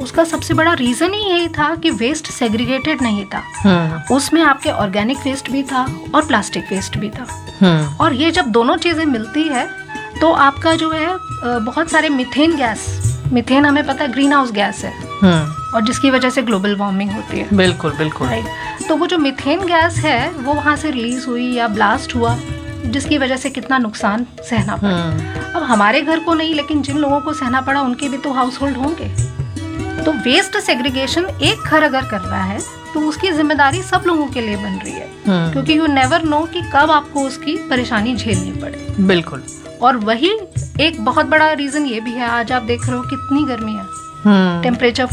उसका सबसे बड़ा रीजन ही यही था कि वेस्ट सेग्रीगेटेड नहीं था। उसमें आपके ऑर्गेनिक वेस्ट भी था और प्लास्टिक वेस्ट भी था। और ये जब दोनों चीजें मिलती है तो आपका जो है बहुत सारे मीथेन गैस, मीथेन हमें पता है ग्रीन हाउस गैस है और जिसकी वजह से ग्लोबल वार्मिंग होती है। बिल्कुल बिल्कुल। तो वो जो मीथेन गैस है वो वहाँ से रिलीज हुई या ब्लास्ट हुआ, जिसकी वजह से कितना नुकसान सहना पड़ा। अब हमारे घर को नहीं, लेकिन जिन लोगों को सहना पड़ा उनके भी तो हाउस होल्ड होंगे। तो वेस्ट सेग्रीगेशन एक घर अगर कर रहा है तो उसकी जिम्मेदारी सब लोगों के लिए बन रही है, क्योंकि यू नेवर नो कि कब आपको उसकी परेशानी झेलनी पड़े। बिल्कुल। और वही एक बहुत बड़ा रीजन ये भी है, आज आप देख रहे हो कितनी गर्मी है, टेम्परेचर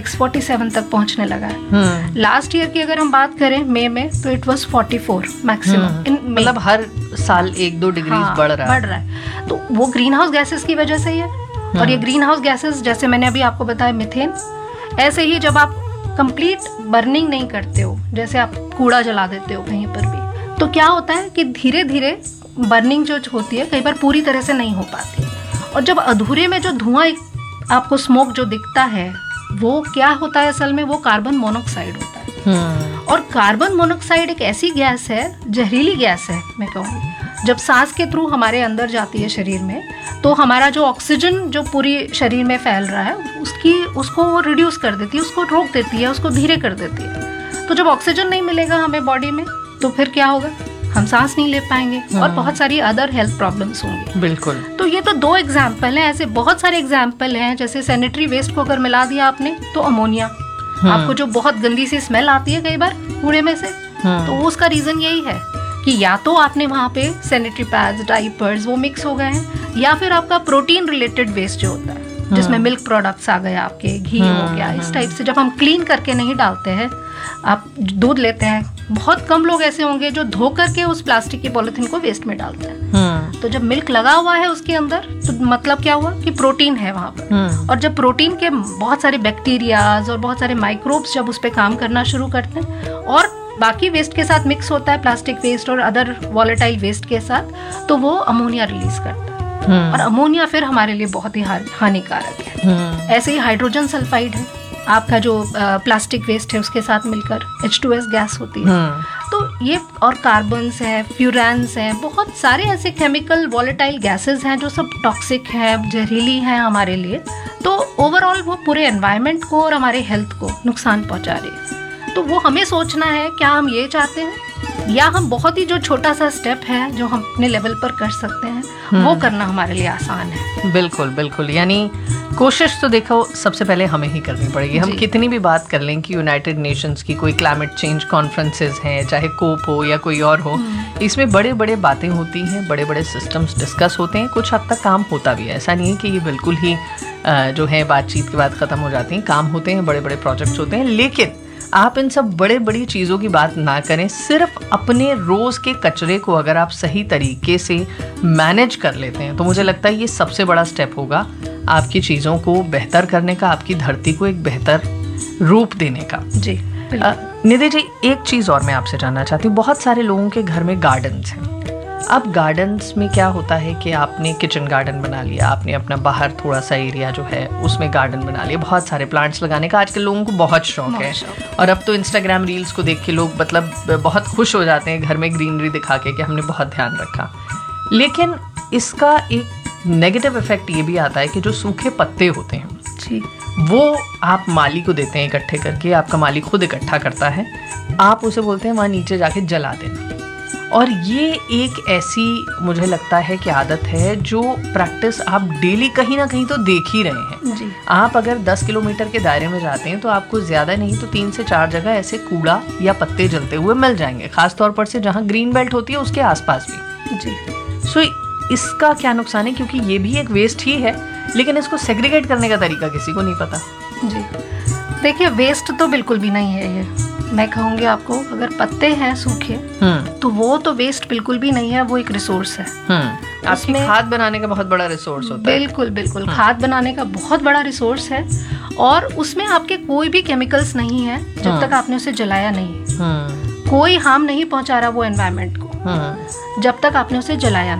46-47 तक पहुंचने लगा है। लास्ट ईयर की अगर हम बात करें मई में तो इट वाज 44 मैक्सिमम। मतलब हर साल 1-2 डिग्री बढ़ रहा है। तो वो ग्रीन हाउस गैसेस की वजह से ही है। और ये ग्रीन हाउस गैसेस, जैसे मैंने अभी आपको बताया मीथेन, ऐसे ही जब आप कंप्लीट बर्निंग नहीं करते हो, जैसे आप कूड़ा जला देते हो कहीं पर भी, तो क्या होता है कि धीरे धीरे बर्निंग जो होती है कई बार पूरी तरह से नहीं हो पाती। और जब अधूरे में जो धुआं आपको स्मोक जो दिखता है वो क्या होता है, असल में वो कार्बन मोनोऑक्साइड होता है। और कार्बन मोनोऑक्साइड एक ऐसी गैस है, जहरीली गैस है मैं कहूँगी, जब सांस के थ्रू हमारे अंदर जाती है शरीर में तो हमारा जो ऑक्सीजन जो पूरी शरीर में फैल रहा है उसको वो रिड्यूस कर देती है, उसको रोक देती है, उसको धीरे कर देती है। तो जब ऑक्सीजन नहीं मिलेगा हमें बॉडी में तो फिर क्या होगा, हम सांस नहीं ले पाएंगे और बहुत सारी अदर हेल्थ प्रॉब्लम्स होंगी। बिल्कुल। तो ये तो 2 एग्जाम्पल हैं, ऐसे बहुत सारे एग्जाम्पल हैं। जैसे सैनिटरी वेस्ट को अगर मिला दिया आपने तो अमोनिया, आपको जो बहुत गंदी सी स्मेल आती है कई बार कूड़े में से, तो उसका रीजन यही है कि या तो आपने वहाँ पे सैनिटरी पैड्स, डाइपर्स वो मिक्स हो गए हैं, या फिर आपका प्रोटीन रिलेटेड वेस्ट जो होता है, जिसमें मिल्क प्रोडक्ट्स आ गए, आपके घी हो गया, इस टाइप से जब हम क्लीन करके नहीं डालते हैं, आप दूध लेते हैं, बहुत कम लोग ऐसे होंगे जो धो करके उस प्लास्टिक की पॉलिथीन को वेस्ट में डालते हैं। तो जब मिल्क लगा हुआ है उसके अंदर तो मतलब क्या हुआ कि प्रोटीन है वहाँ पर। और जब प्रोटीन के बहुत सारे बैक्टीरियाज और बहुत सारे माइक्रोब्स जब उस पर काम करना शुरू करते हैं और बाकी वेस्ट के साथ मिक्स होता है, प्लास्टिक वेस्ट और अदर वॉलेटाइल वेस्ट के साथ, तो वो अमोनिया रिलीज करता है। और अमोनिया फिर हमारे लिए बहुत ही हानिकारक है। ऐसे ही हाइड्रोजन सल्फाइड है, आपका जो प्लास्टिक वेस्ट है उसके साथ मिलकर H2S गैस होती है। तो ये और कार्बन्स हैं, फ्यूरान्स हैं, बहुत सारे ऐसे केमिकल वॉलेटाइल गैसेस हैं जो सब टॉक्सिक हैं, जहरीली हैं हमारे लिए। तो ओवरऑल वो पूरे एनवायरनमेंट को और हमारे हेल्थ को नुकसान पहुंचा रही है। तो वो हमें सोचना है क्या हम ये चाहते हैं, या हम बहुत ही जो छोटा सा स्टेप है जो हम अपने लेवल पर कर सकते हैं वो करना हमारे लिए आसान है। बिल्कुल बिल्कुल। यानी कोशिश तो देखो सबसे पहले हमें ही करनी पड़ेगी। हम कितनी भी बात कर लें कि यूनाइटेड नेशंस की कोई क्लाइमेट चेंज कॉन्फ्रेंसेस हैं, चाहे कोप हो या कोई और हो, इसमें बड़े बड़े बातें होती हैं, बड़े बड़े सिस्टम्स डिस्कस होते हैं, कुछ हद तक काम होता भी है। ऐसा नहीं है कि ये बिल्कुल ही जो है बातचीत के बाद ख़त्म हो जाती हैं, काम होते हैं, बड़े बड़े प्रोजेक्ट्स होते हैं। लेकिन आप इन सब बड़े बड़ी चीज़ों की बात ना करें, सिर्फ अपने रोज़ के कचरे को अगर आप सही तरीके से मैनेज कर लेते हैं तो मुझे लगता है ये सबसे बड़ा स्टेप होगा आपकी चीज़ों को बेहतर करने का, आपकी धरती को एक बेहतर रूप देने का। जी निधि जी, एक चीज़ और मैं आपसे जानना चाहती हूँ। बहुत सारे लोगों के घर में गार्डन्स हैं। अब गार्डन्स में क्या होता है कि आपने किचन गार्डन बना लिया, आपने अपना बाहर थोड़ा सा एरिया जो है उसमें गार्डन बना लिया, बहुत सारे प्लांट्स लगाने का आजकल लोगों को बहुत शौक है। और अब तो इंस्टाग्राम रील्स को देख के लोग मतलब बहुत खुश हो जाते हैं घर में ग्रीनरी दिखा के कि हमने बहुत ध्यान रखा। लेकिन इसका एक नेगेटिव इफेक्ट ये भी आता है कि जो सूखे पत्ते होते हैं जी, वो आप माली को देते हैं इकट्ठे करके, आपका माली खुद इकट्ठा करता है, आप उसे बोलते हैं वहाँ नीचे जाके जला देना। और ये एक ऐसी मुझे लगता है कि आदत है जो प्रैक्टिस आप डेली कहीं ना कहीं तो देख ही रहे हैं जी। आप अगर 10 किलोमीटर के दायरे में जाते हैं तो आपको ज़्यादा नहीं तो 3 से 4 जगह ऐसे कूड़ा या पत्ते जलते हुए मिल जाएंगे, खासतौर पर से जहाँ ग्रीन बेल्ट होती है उसके आसपास भी जी। सो इसका क्या नुकसान है, क्योंकि ये भी एक वेस्ट ही है, लेकिन इसको सेग्रीगेट करने का तरीका किसी को नहीं पता। जी देखिए, वेस्ट तो बिल्कुल भी नहीं है ये। मैं कहूँगी आपको, अगर पत्ते हैं सूखे तो वो तो वेस्ट बिल्कुल भी नहीं है, वो एक रिसोर्स है। आपकी खाद बनाने का बहुत बड़ा रिसोर्स होता है। बिल्कुल बिल्कुल, खाद बनाने का बहुत बड़ा रिसोर्स है। और उसमें आपके कोई भी केमिकल्स नहीं है जब तक आपने उसे जलाया नहीं। कोई हार्म नहीं पहुंचा रहा वो एनवायरनमेंट को जब तक आपने उसे जलाया नहीं।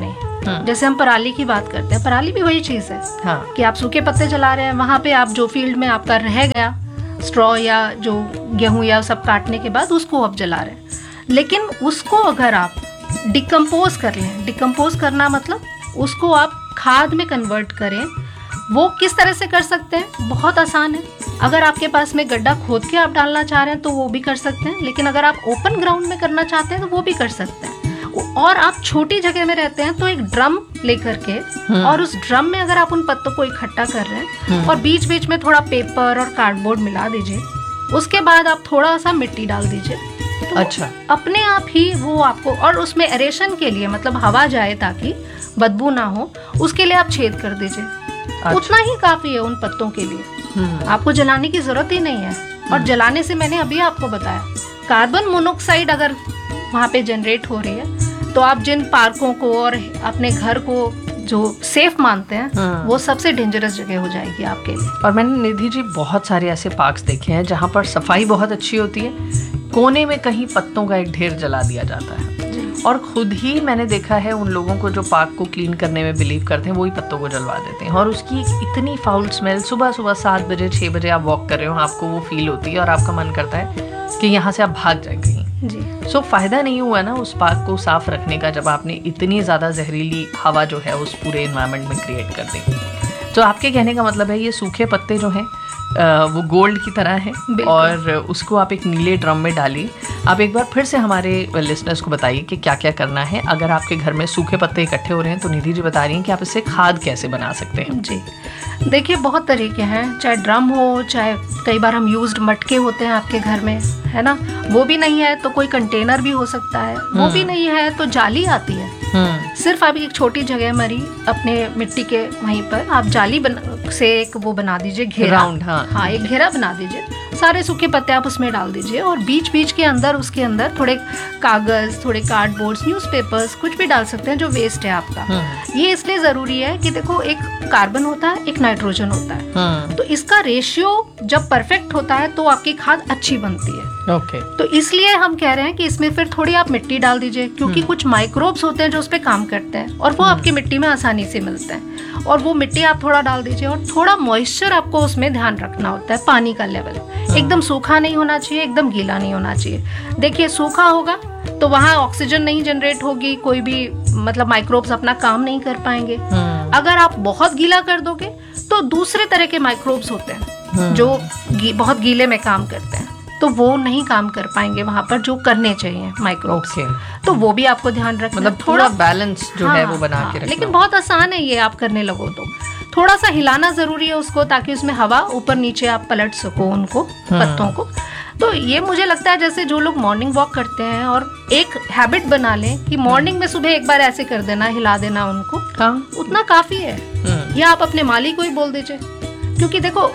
जैसे हम पराली की बात करते हैं, पराली भी वही चीज है। हाँ। कि आप सूखे पत्ते जला रहे हैं, वहां पे आप जो फील्ड में आपका रह गया स्ट्रॉ या जो गेहूं या सब काटने के बाद उसको आप जला रहे हैं। लेकिन उसको अगर आप डिकम्पोज कर लें, डिकम्पोज करना मतलब उसको आप खाद में कन्वर्ट करें, वो किस तरह से कर सकते हैं? बहुत आसान है। अगर आपके पास में गड्ढा खोद के आप डालना चाह रहे हैं तो वो भी कर सकते हैं, लेकिन अगर आप ओपन ग्राउंड में करना चाहते हैं तो वो भी कर सकते हैं। और आप छोटी जगह में रहते हैं तो एक ड्रम लेकर के और उस ड्रम में अगर आप उन पत्तों को इकट्ठा कर रहे हैं और बीच बीच में थोड़ा पेपर और कार्डबोर्ड मिला दीजिए, उसके बाद आप थोड़ा सा मिट्टी डाल दीजिए, तो अच्छा अपने आप ही वो आपको, और उसमें एरेशन के लिए मतलब हवा जाए ताकि बदबू ना हो, उसके लिए आप छेद कर दीजिए। अच्छा। उतना ही काफी है उन पत्तों के लिए, आपको जलाने की जरूरत ही नहीं है। और जलाने से मैंने अभी आपको बताया, कार्बन मोनोऑक्साइड अगर वहाँ पे जनरेट हो रही है तो आप जिन पार्कों को और अपने घर को जो सेफ मानते हैं वो सबसे डेंजरस जगह हो जाएगी आपके लिए। और मैंने निधि जी बहुत सारे ऐसे पार्क्स देखे हैं जहाँ पर सफाई बहुत अच्छी होती है, कोने में कहीं पत्तों का एक ढेर जला दिया जाता है। और खुद ही मैंने देखा है उन लोगों को जो पार्क को क्लीन करने में बिलीव करते हैं, वही पत्तों को जलवा देते हैं। और उसकी इतनी फाउल स्मेल, सुबह सुबह 7 बजे 6 बजे आप वॉक कर रहे हो, आपको वो फील होती है और आपका मन करता है कि यहाँ से आप भाग जाए कहीं। जी। फायदा नहीं हुआ ना उस पार्क को साफ रखने का, जब आपने इतनी ज़्यादा जहरीली हवा जो है उस पूरे इन्वायरमेंट में क्रिएट कर दी। तो आपके कहने का मतलब है ये सूखे पत्ते जो हैं वो गोल्ड की तरह है, और उसको आप एक नीले ड्रम में डालिए। आप एक बार फिर से हमारे लिसनर्स को बताइए कि क्या क्या करना है। अगर आपके घर में सूखे पत्ते इकट्ठे हो रहे हैं तो निधि जी बता रही हैं कि आप इससे खाद कैसे बना सकते हैं। जी देखिए, बहुत तरीके हैं, चाहे ड्रम हो, चाहे कई बार हम यूज्ड मटके होते हैं आपके घर में, है ना, वो भी नहीं है तो कोई कंटेनर भी हो सकता है, वो भी नहीं है तो जाली आती है। सिर्फ आप एक छोटी जगह मरी अपने मिट्टी के वहीं पर आप जाली से एक वो बना दीजिए, घेरा। हाँ, एक घेरा बना दीजिए, सारे सूखे पत्ते आप उसमें डाल दीजिए और बीच बीच के अंदर उसके अंदर थोड़े कागज, थोड़े कार्डबोर्ड्स, न्यूज़पेपर्स, कुछ भी डाल सकते हैं जो वेस्ट है आपका। ये इसलिए जरूरी है कि देखो, एक कार्बन होता है, एक नाइट्रोजन होता है, तो इसका रेशियो जब परफेक्ट होता है तो आपकी खाद अच्छी बनती है। तो इसलिए हम कह रहे हैं कि इसमें फिर थोड़ी आप मिट्टी डाल दीजिए, क्योंकि कुछ माइक्रोब्स होते हैं जो उस पे काम करते हैं और वो आपकी मिट्टी में आसानी से मिलते हैं। और वो मिट्टी आप थोड़ा डाल दीजिए और थोड़ा मॉइस्चर आपको उसमें ध्यान रखना होता है, पानी का लेवल एकदम सूखा नहीं होना चाहिए, एकदम गीला नहीं होना चाहिए। देखिए, सूखा होगा तो वहाँ ऑक्सीजन नहीं जनरेट होगी, कोई भी मतलब माइक्रोब्स अपना काम नहीं कर पाएंगे। अगर आप बहुत गीला कर दोगे तो दूसरे तरह के माइक्रोब्स होते हैं जो बहुत गीले में काम करते हैं, तो वो नहीं काम कर पाएंगे वहाँ पर जो करने चाहिए माइक्रोब्स। तो वो भी आपको ध्यान रखना, मतलब थोड़ा बैलेंस जो है वो बना के रखना। लेकिन बहुत आसान है ये, आप करने लगो तो थोड़ा सा हिलाना जरूरी है उसको, ताकि उसमें हवा ऊपर नीचे आप पलट सको उनको पत्तों को। तो ये मुझे लगता है जैसे जो लोग मॉर्निंग वॉक करते हैं और एक हैबिट बना लें कि मॉर्निंग में सुबह एक बार ऐसे कर देना, हिला देना उनको, उतना काफी है। या आप अपने माली को ही बोल दीजिए, क्योंकि देखो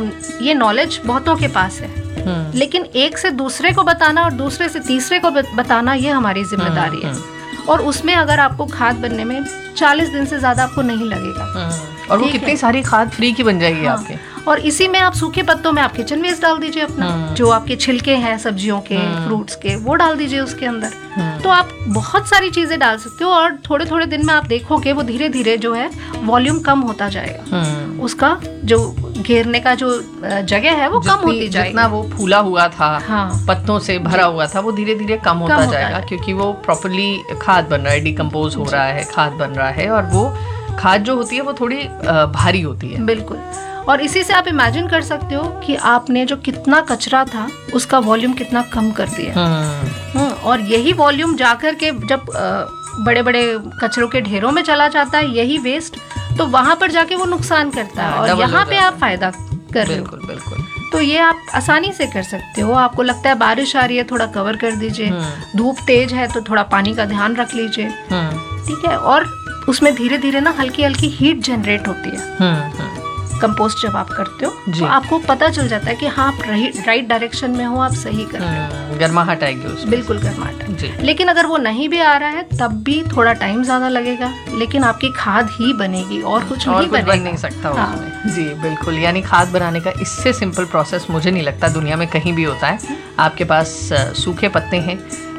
ये नॉलेज बहुतों के पास है, लेकिन एक से दूसरे को बताना और दूसरे से तीसरे को बताना ये हमारी जिम्मेदारी है। और उसमें अगर आपको खाद बनने में 40 दिन से ज्यादा आपको नहीं लगेगा, और वो कितनी सारी खाद फ्री की बन जाएगी आपके। और इसी में आप सूखे पत्तों में आप किचन वेस्ट डाल दीजिए अपना, जो आपके छिलके हैं सब्जियों के, फ्रूट्स के, वो डाल दीजिए उसके अंदर। तो आप बहुत सारी चीजें डाल सकते हो और थोड़े थोड़े दिन में आप देखोगे वो धीरे धीरे जो है वॉल्यूम कम होता जाएगा, उसका जो घेरने का जो जगह है वो कम होती जाएगी। जितना वो फूला हुआ था, पत्तों से भरा हुआ था, वो धीरे धीरे कम होता जाएगा, क्योंकि वो प्रॉपर्ली खाद बन रहा है, डिकम्पोज हो रहा है, खाद बन रहा है। और वो खाद जो होती है वो थोड़ी भारी होती है। बिल्कुल। और इसी से आप इमेजिन कर सकते हो कि आपने जो कितना कचरा था उसका वॉल्यूम कितना कम कर दिया। और यही वॉल्यूम जाकर के जब बड़े बड़े कचरों के ढेरों में चला जाता है, यही वेस्ट, तो वहां पर जाके वो नुकसान करता है और यहाँ पे आप फायदा कर रहे हो। बिल्कुल बिल्कुल। तो ये आप आसानी से कर सकते हो। आपको लगता है बारिश आ रही है, थोड़ा कवर कर दीजिए, धूप तेज है तो थोड़ा पानी का ध्यान रख लीजिए, ठीक है। और उसमें धीरे धीरे ना हल्की हल्की हीट जनरेट होती है कंपोस्ट जब आप करते हो, तो आपको पता चल जाता है कि हाँ आप राइट डायरेक्शन में हो, आप सही कर रहे हो। गर्माहट आएगी उसमें। बिल्कुल गर्माहट। लेकिन अगर वो नहीं भी आ रहा है तब भी थोड़ा टाइम ज्यादा लगेगा, लेकिन आपकी खाद ही बनेगी और कुछ नहीं बनेगा। बन नहीं सकता उसमें। जी बिल्कुल। यानी खाद बनाने का इससे सिंपल प्रोसेस मुझे नहीं लगता दुनिया में कहीं भी होता है। आपके पास सूखे पत्ते हैं,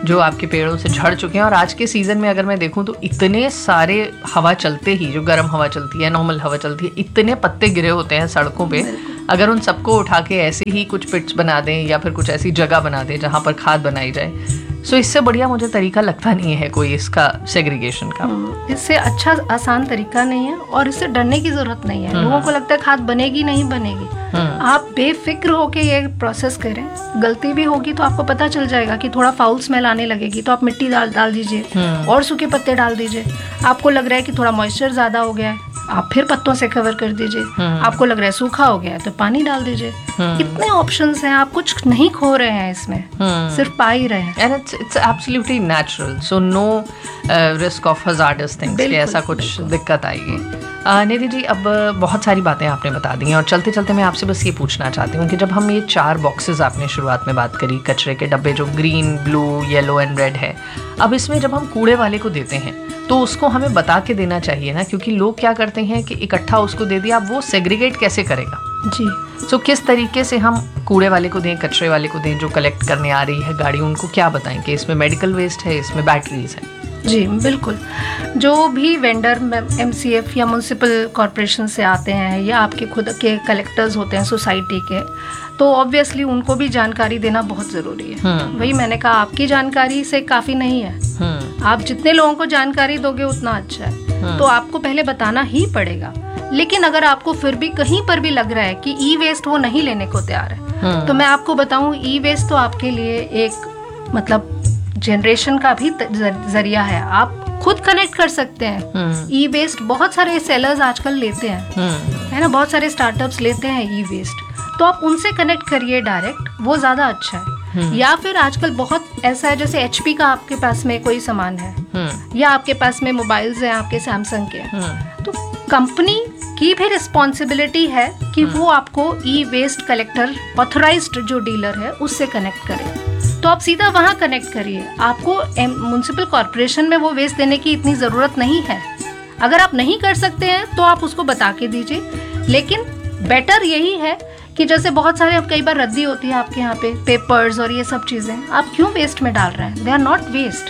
जो आपके पेड़ों से झड़ चुके हैं। और आज के सीज़न में अगर मैं देखूं तो इतने सारे हवा चलते ही, जो गर्म हवा चलती है, नॉर्मल हवा चलती है, इतने पत्ते गिरे होते हैं सड़कों पे। अगर उन सबको उठा के ऐसे ही कुछ पिट्स बना दें या फिर कुछ ऐसी जगह बना दें जहाँ पर खाद बनाई जाए, सो इससे बढ़िया मुझे तरीका लगता नहीं है कोई इसका सेग्रीगेशन का। इससे अच्छा आसान तरीका नहीं है और इससे डरने की जरूरत नहीं है। लोगों को लगता है खाद बनेगी नहीं बनेगी, आप बेफिक्र होके ये प्रोसेस करें। गलती भी होगी तो आपको पता चल जाएगा कि थोड़ा फाउल स्मेल आने लगेगी तो आप मिट्टी डाल दीजिए और सूखे पत्ते डाल दीजिए। आपको लग रहा है कि थोड़ा मॉइस्चर ज्यादा हो गया है, आप फिर पत्तों से कवर कर दीजिए। आपको लग रहा है सूखा हो गया है तो पानी डाल दीजिए। इतने ऑप्शंस हैं, आप कुछ नहीं खो रहे हैं इसमें, सिर्फ पा ही रहे हैं। And it's absolutely natural, so no risk of hazardous things कि ऐसा कुछ दिक्कत आएगी। निधि जी, अब बहुत सारी बातें आपने बता दी हैं और चलते चलते मैं आपसे बस ये पूछना चाहती हूँ कि जब हम ये 4 बॉक्सेस आपने शुरुआत में बात करी, कचरे के डब्बे जो green, blue, yellow and red है, अब इसमें जब हम कूड़े वाले को देते हैं तो उसको हमें बता के देना चाहिए ना, क्योंकि लोग क्या करते हैं कि इकट्ठा उसको दे दिया, अब वो सेग्रीगेट कैसे करेगा? जी, सो किस तरीके से हम कूड़े वाले को दें, कचरे वाले को दें, जो कलेक्ट करने आ रही है गाड़ी, उनको क्या बताएं कि इसमें मेडिकल वेस्ट है, इसमें बैटरीज है? जी बिल्कुल। जो भी वेंडर MCF या म्यूनसिपल कॉरपोरेशन से आते हैं या आपके खुद के कलेक्टर्स होते हैं सोसाइटी के, तो ऑब्वियसली उनको भी जानकारी देना बहुत ज़रूरी है। वही मैंने कहा, आपकी जानकारी से काफ़ी नहीं है, आप जितने लोगों को जानकारी दोगे उतना अच्छा है। तो आपको पहले बताना ही पड़ेगा। लेकिन अगर आपको फिर भी कहीं पर भी लग रहा है कि ई वेस्ट वो नहीं लेने को तैयार है, तो मैं आपको बताऊं, ई वेस्ट तो आपके लिए एक मतलब जनरेशन का भी जरिया है। आप खुद कनेक्ट कर सकते हैं ई वेस्ट। बहुत सारे सेलर्स आजकल लेते हैं, है ना, बहुत सारे स्टार्टअप्स लेते हैं ई वेस्ट, तो आप उनसे कनेक्ट करिए डायरेक्ट, वो ज्यादा अच्छा है। या फिर आजकल बहुत ऐसा है, जैसे HP का आपके पास में कोई सामान है या आपके पास में मोबाइल्स हैं आपके सैमसंग के, तो कंपनी की भी रिस्पॉन्सिबिलिटी है कि वो आपको ई वेस्ट कलेक्टर ऑथराइज्ड जो डीलर है उससे कनेक्ट करे। तो आप सीधा वहाँ कनेक्ट करिए। आपको म्युनिसिपल कॉर्पोरेशन में वो वेस्ट देने की इतनी ज़रूरत नहीं है। अगर आप नहीं कर सकते हैं तो आप उसको बता के दीजिए। लेकिन बेटर यही है कि जैसे बहुत सारे, अब कई बार रद्दी होती है आपके यहाँ पे, पेपर्स और ये सब चीज़ें, आप क्यों वेस्ट में डाल रहे हैं? दे आर नॉट वेस्ट,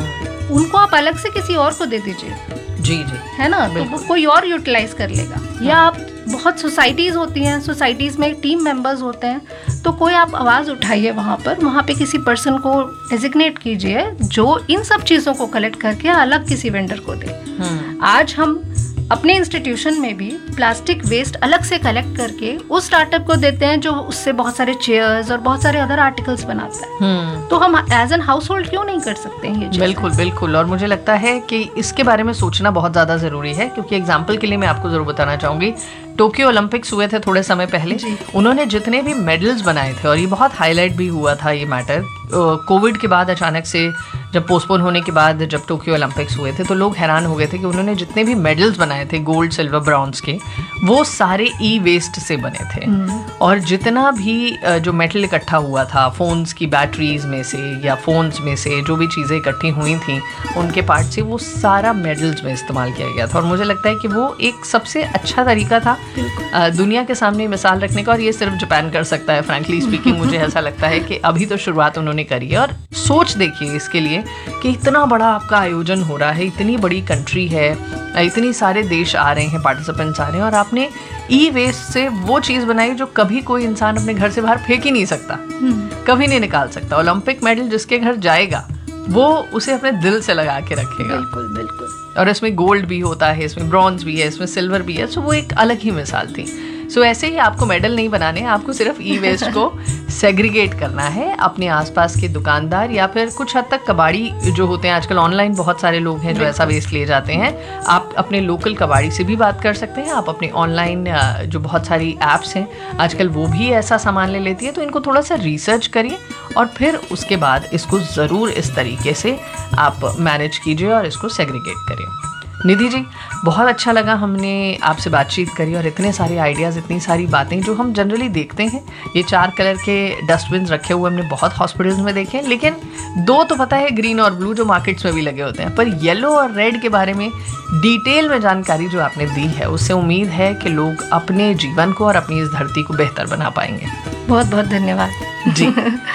उनको आप अलग से किसी और को दे दीजिए। जी जी, है ना, तो वो कोई और यूटिलाइज कर लेगा। या आप, बहुत सोसाइटीज़ होती हैं, सोसाइटीज़ में टीम मेंबर्स होते हैं, तो कोई आप आवाज़ उठाइए वहाँ पे किसी पर्सन को डेजिग्नेट कीजिए जो इन सब चीज़ों को कलेक्ट करके अलग किसी वेंडर को दे। आज हम अपने इंस्टीट्यूशन में भी प्लास्टिक वेस्ट अलग से कलेक्ट करके उस स्टार्टअप को देते हैं जो उससे बहुत सारे चेयर्स और बहुत सारे अदर आर्टिकल्स बनाता है। तो हम एज एन हाउस होल्ड क्यों नहीं कर सकते हैं ये चीज़? बिल्कुल बिल्कुल। और मुझे लगता है कि इसके बारे में सोचना बहुत ज़्यादा ज़रूरी है, क्योंकि एग्जाम्पल के लिए मैं आपको ज़रूर बताना चाहूँगी, टोक्यो ओलंपिक्स हुए थे थोड़े समय पहले, उन्होंने जितने भी मेडल्स बनाए थे, और ये बहुत हाईलाइट भी हुआ था ये मैटर, कोविड के बाद अचानक से जब पोस्टपोन होने के बाद जब टोक्यो ओलंपिक्स हुए थे तो लोग हैरान हो गए थे कि उन्होंने जितने भी मेडल्स बनाए थे गोल्ड, सिल्वर, ब्रॉन्ज के, वो सारे ई वेस्ट से बने थे। और जितना भी जो मेटल इकट्ठा हुआ था, फोन्स की बैटरीज में से या फोन्स में से जो भी चीज़ें इकट्ठी हुई थी उनके पार्ट से, वो सारा मेडल्स में इस्तेमाल किया गया था। और मुझे लगता है कि वो एक सबसे अच्छा तरीका था दुनिया के सामने मिसाल रखने का, और ये सिर्फ जापान कर सकता है। फ्रैंकली स्पीकिंग मुझे ऐसा लगता है कि अभी तो शुरुआत उन्होंने करी है। और सोच देखिए इसके लिए कि इतना बड़ा आपका आयोजन हो रहा है, इतनी बड़ी कंट्री है, इतनी सारे देश आ रहे हैं, पार्टिसिपेंट्स आ रहे हैं, और आपने ई वेस्ट से वो चीज़ बनाई जो कभी कोई इंसान अपने घर से बाहर फेंक ही नहीं सकता, कभी नहीं निकाल सकता। ओलंपिक मेडल जिसके घर जाएगा वो उसे अपने दिल से लगा के रखेगा। बिल्कुल बिल्कुल। और इसमें गोल्ड भी होता है, इसमें ब्रॉन्ज भी है, इसमें सिल्वर भी है, सो वो एक अलग ही मिसाल थी। सो ऐसे ही आपको मेडल नहीं बनाने, आपको सिर्फ ई वेस्ट को सेग्रीगेट करना है। अपने आसपास के दुकानदार या फिर कुछ हद तक कबाड़ी जो होते हैं, आजकल ऑनलाइन बहुत सारे लोग हैं जो ऐसा वेस्ट ले जाते हैं, आप अपने लोकल कबाड़ी से भी बात कर सकते हैं। आप अपने ऑनलाइन जो बहुत सारी ऐप्स हैं आजकल वो भी ऐसा सामान ले लेती है, तो इनको थोड़ा सा रिसर्च करिए और फिर उसके बाद इसको ज़रूर इस तरीके से आप मैनेज कीजिए और इसको सेग्रीगेट करिए। निधि जी, बहुत अच्छा लगा हमने आपसे बातचीत करी, और इतने सारे आइडियाज़, इतनी सारी बातें जो हम जनरली देखते हैं। ये 4 कलर के डस्टबिन रखे हुए हमने बहुत हॉस्पिटल्स में देखे हैं, लेकिन 2 तो पता है, ग्रीन और ब्लू, जो मार्केट्स में भी लगे होते हैं, पर येलो और रेड के बारे में डिटेल में जानकारी जो आपने दी है, उससे उम्मीद है कि लोग अपने जीवन को और अपनी इस धरती को बेहतर बना पाएंगे। बहुत बहुत धन्यवाद जी।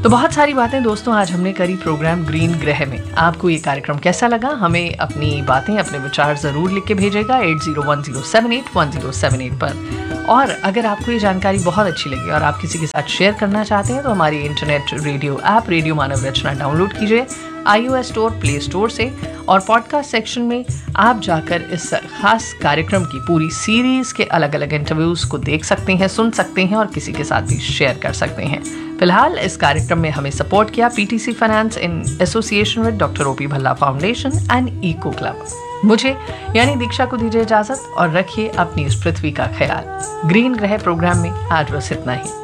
तो बहुत सारी बातें दोस्तों आज हमने करी प्रोग्राम ग्रीन ग्रह में। आपको ये कार्यक्रम कैसा लगा? हमें अपनी बातें, अपने विचार ज़रूर लिख के भेजेगा 8010781078 पर। और अगर आपको ये जानकारी बहुत अच्छी लगी और आप किसी के साथ शेयर करना चाहते हैं तो हमारी इंटरनेट रेडियो ऐप रेडियो मानव रचना डाउनलोड कीजिए iOS स्टोर, प्ले स्टोर से, और पॉडकास्ट सेक्शन में आप जाकर इस खास कार्यक्रम की पूरी सीरीज के अलग अलग इंटरव्यूज को देख सकते हैं, सुन सकते हैं और किसी के साथ भी शेयर कर सकते हैं। फिलहाल इस कार्यक्रम में हमें सपोर्ट किया PTC finance in association with doctor OP Bhalla foundation and eco club. मुझे यानी दीक्षा को दीजिए इजाजत और रखिए अपनी इस पृथ्वी का ख्याल। ग्रीन ग्रह प्रोग्राम में आज बस इतना ही।